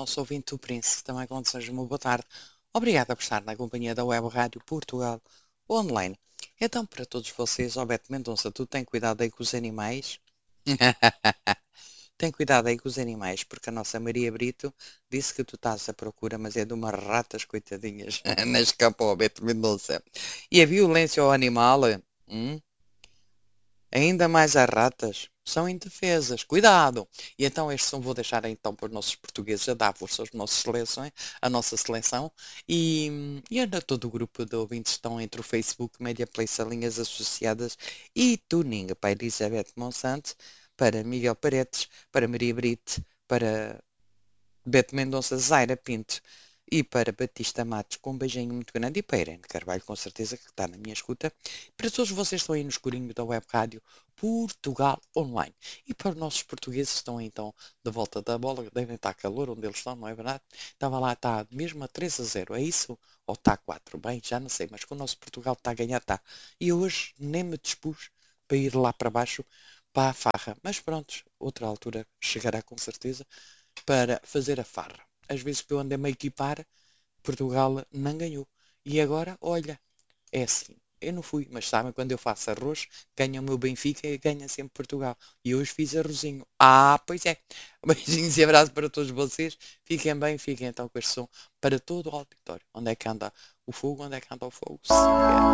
nosso ouvinte, o Prince. Também quando seja uma boa tarde. Obrigada por estar na companhia da Web Rádio Portugal Online. Então, para todos vocês, ó Beto Mendonça, tu tem cuidado aí com os animais? Tem cuidado aí com os animais, porque a nossa Maria Brito disse que tu estás à procura, mas é de umas ratas coitadinhas. Não escapou, Beto Mendonça. E a violência ao animal? Hum? Ainda mais as ratas são indefesas. Cuidado! E então este som vou deixar então para os nossos portugueses a dar força às nossas seleções, a nossa seleção e ainda todo o grupo de ouvintes estão entre o Facebook, Media Play, Salinhas Associadas e Tuning para Elizabeth Monsanto, para Miguel Paredes, para Maria Brite, para Beto Mendonça, Zaira Pinto e para Batista Matos, com um beijinho muito grande, e para Irene Carvalho, com certeza que está na minha escuta. Para todos vocês que estão aí no escurinho da Web Rádio Portugal Online. E para os nossos portugueses que estão então de volta da bola, devem estar calor onde eles estão, não é verdade? Estava lá, está mesmo a 3-0, é isso? Ou está a 4? Bem, já não sei, mas que o nosso Portugal está a ganhar, está. E hoje nem me dispus para ir lá para baixo, para a farra. Mas pronto, outra altura chegará com certeza para fazer a farra. Às vezes que eu andei a me equipar, Portugal não ganhou. E agora, olha, é assim. Eu não fui, mas sabem, quando eu faço arroz, ganha o meu Benfica e ganha sempre Portugal. E hoje fiz arrozinho. Ah, pois é. Beijinhos e abraço para todos vocês. Fiquem bem, fiquem então com este som para todo o auditório. Onde é que anda o fogo? Onde é que anda o fogo?